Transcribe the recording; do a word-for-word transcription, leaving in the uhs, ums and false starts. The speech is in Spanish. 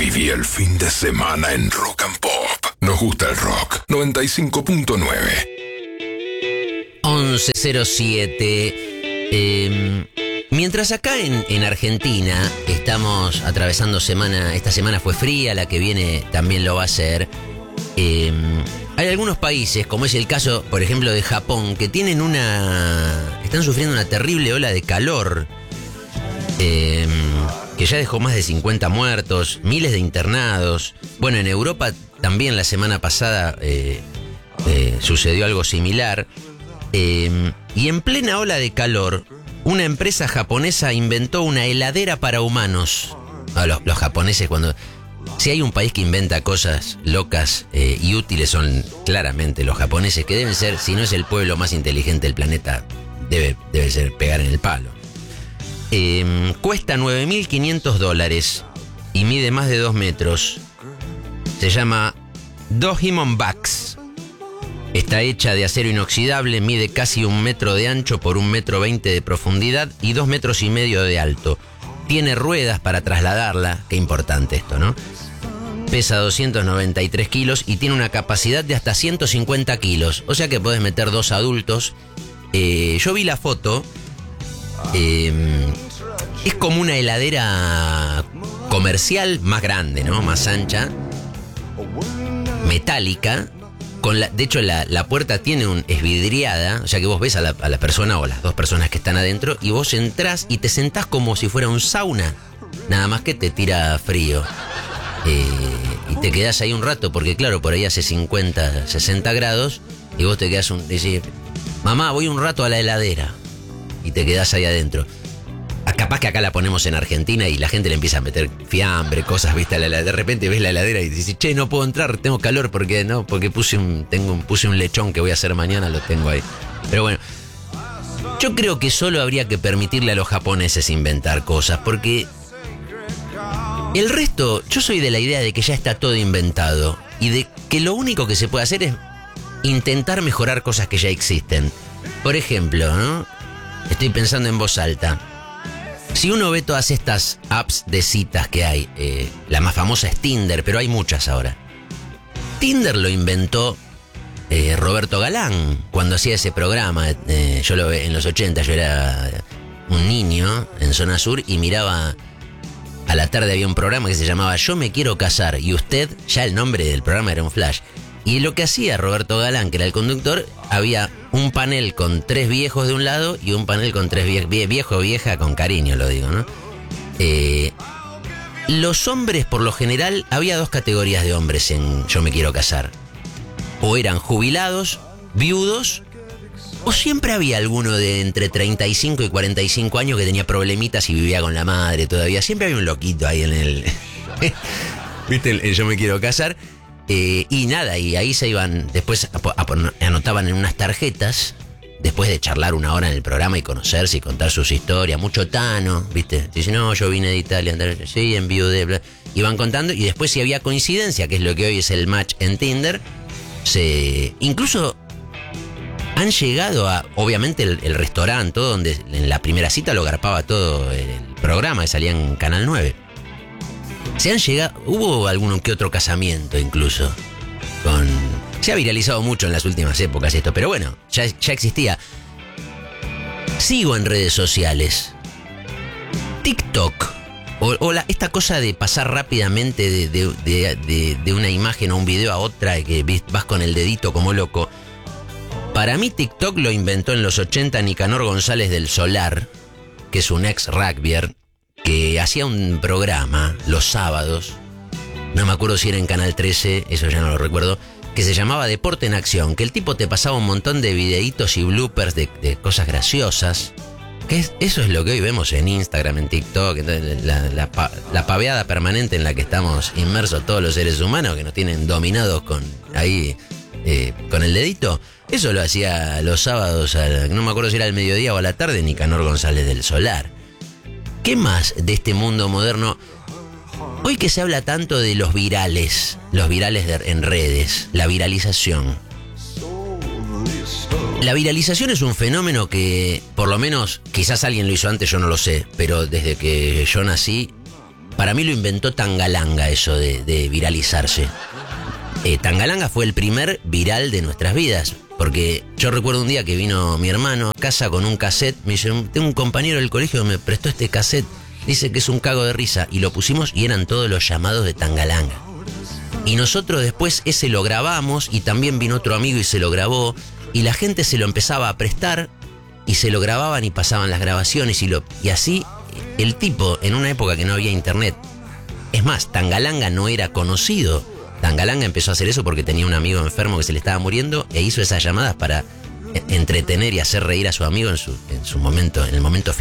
Viví el fin de semana en Rock and Pop. Nos gusta el rock. noventa y cinco punto nueve. once cero siete. Eh, mientras acá en, en Argentina estamos atravesando semana, esta semana fue fría, la que viene también lo va a ser. Eh, hay algunos países, como es el caso, por ejemplo, de Japón, que tienen una, están sufriendo una terrible ola de calor, eh, que ya dejó más de cincuenta muertos, miles de internados. Bueno, en Europa también la semana pasada eh, eh, sucedió algo similar. Eh, y en plena ola de calor, una empresa japonesa inventó una heladera para humanos. No, los, los japoneses, cuando... Si hay un país que inventa cosas locas eh, y útiles, son claramente los japoneses, que deben ser, si no es el pueblo más inteligente del planeta, debe, debe ser pegar en el palo. Eh, cuesta nueve mil quinientos dólares y mide más de dos metros. Se llama Dohimon Bucks. Está hecha de acero inoxidable, mide casi un metro de ancho por un metro veinte de profundidad y dos metros y medio de alto. Tiene ruedas para trasladarla, qué importante esto, ¿no? Pesa doscientos noventa y tres kilos y tiene una capacidad de hasta ciento cincuenta kilos, o sea que podés meter dos adultos. Eh, yo vi la foto, eh, es como una heladera comercial más grande, ¿no? Más ancha, metálica. Con la, de hecho, la, la puerta tiene un, es vidriada, o sea que vos ves a la, a la persona o las dos personas que están adentro y vos entrás y te sentás como si fuera un sauna, nada más que te tira frío. Eh, y te quedás ahí un rato, porque claro, por ahí hace cincuenta, sesenta grados y vos te quedás un... Decís, mamá, voy un rato a la heladera y te quedás ahí adentro. Capaz que acá la ponemos en Argentina y la gente le empieza a meter fiambre, cosas, ¿viste? De repente ves la heladera y dices, che, no puedo entrar, tengo calor porque no, porque puse un, tengo un, puse un lechón que voy a hacer mañana, lo tengo ahí. Pero bueno, yo creo que solo habría que permitirle a los japoneses inventar cosas, porque el resto, yo soy de la idea de que ya está todo inventado y de que lo único que se puede hacer es intentar mejorar cosas que ya existen. Por ejemplo, ¿no? Estoy pensando en voz alta. Si uno ve todas estas apps de citas que hay, eh, la más famosa es Tinder, pero hay muchas ahora. Tinder lo inventó eh, Roberto Galán cuando hacía ese programa. Eh, yo lo ve en los ochenta, yo era un niño en Zona Sur y miraba, a la tarde había un programa que se llamaba Yo me quiero casar, y usted, ya el nombre del programa era un flash. Y lo que hacía Roberto Galán, que era el conductor, había un panel con tres viejos de un lado y un panel con tres viejos, viejo, vieja, con cariño lo digo, ¿no? Eh, los hombres, por lo general, había dos categorías de hombres en Yo me quiero casar. O eran jubilados, viudos, o siempre había alguno de entre treinta y cinco y cuarenta y cinco años que tenía problemitas y vivía con la madre todavía. Siempre había un loquito ahí en el... ¿Viste? El, el Yo me quiero casar. Eh, y nada, y ahí se iban, después anotaban en unas tarjetas, después de charlar una hora en el programa y conocerse y contar sus historias, mucho Tano, ¿viste? Dice, no, yo vine de Italia, sí, enviudé, bla. Iban contando, y después si había coincidencia, que es lo que hoy es el match en Tinder, se incluso han llegado a, obviamente el, el restaurante, todo donde en la primera cita lo garpaba todo el programa, que salía en Canal nueve. Se han llegado, hubo algún que otro casamiento incluso, con, se ha viralizado mucho en las últimas épocas esto, pero bueno, ya, ya existía. Sigo en redes sociales, TikTok, o, o la, esta cosa de pasar rápidamente de, de, de, de, de una imagen o un video a otra, que vas con el dedito como loco. Para mí TikTok lo inventó en los ochenta Nicanor González del Solar, que es un ex rugbyer, que hacía un programa los sábados, no me acuerdo si era en Canal trece, eso ya no lo recuerdo, que se llamaba Deporte en Acción, que el tipo te pasaba un montón de videitos y bloopers de, de cosas graciosas, que es, eso es lo que hoy vemos en Instagram, en TikTok, la, la, la, la paveada permanente en la que estamos inmersos todos los seres humanos, que nos tienen dominados con ahí eh, con el dedito. Eso lo hacía los sábados, a, no me acuerdo si era al mediodía o a la tarde, Nicanor González del Solar. ¿Qué más de este mundo moderno? Hoy que se habla tanto de los virales, los virales de, en redes, la viralización. La viralización es un fenómeno que, por lo menos, quizás alguien lo hizo antes, yo no lo sé, pero desde que yo nací, para mí lo inventó Tangalanga, eso de, de viralizarse. Eh, Tangalanga fue el primer viral de nuestras vidas. Porque yo recuerdo un día que vino mi hermano a casa con un cassette. Me dice, tengo un compañero del colegio que me prestó este cassette. Dice que es un cago de risa. Y lo pusimos y eran todos los llamados de Tangalanga. Y nosotros después ese lo grabamos y también vino otro amigo y se lo grabó. Y la gente se lo empezaba a prestar y se lo grababan y pasaban las grabaciones. Y, lo, y así el tipo, en una época que no había internet. Es más, Tangalanga no era conocido. Tangalanga empezó a hacer eso porque tenía un amigo enfermo que se le estaba muriendo e hizo esas llamadas para entretener y hacer reír a su amigo en su, en su momento, en el momento